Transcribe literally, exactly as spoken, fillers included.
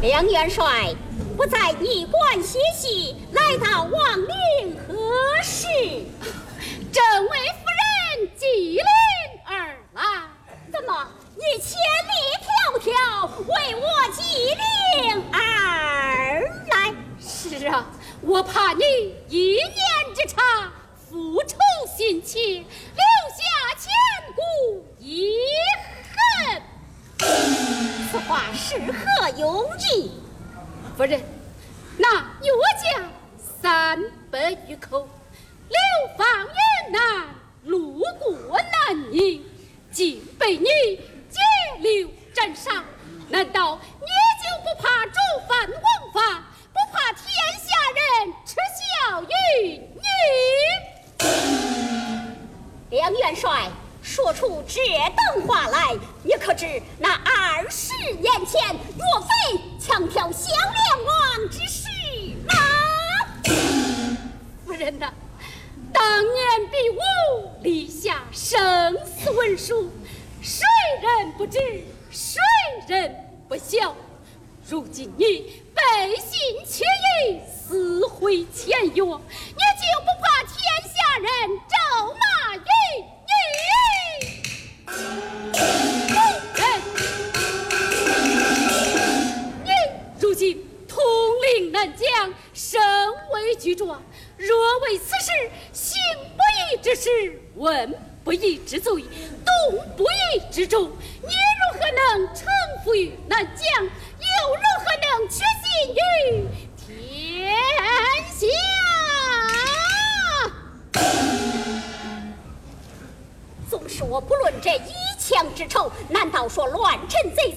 梁元帅不在驿馆歇息，来到王陵何事？ 正为夫人祭灵而来。 怎么，你千里迢迢为我祭灵而来？ 是啊，我怕你一念之差，复仇心切，留下千古遗恨。 此话是何用意？ 夫人，那岳家三百余口，流放云南，路过南宁，竟被你截留斩杀，难道你就不怕诸藩王法，不怕天下人耻笑于你？ 梁元帅说出这等话来，你可知那二十年前若非强挑小廉王之事啊？ 夫人呐、啊，当年比武立下生死文书，谁人不知，谁人不晓？如今你背信弃义，撕毁前约，你就不怕天下人咒骂于你？你如今统领南疆，身为巨壮，若为此事行不义之事，问不义之罪，动不义之众，你如何能臣服于南疆，又如何能屈信于天下？ 纵使我不论这一墙之仇，难道说乱臣贼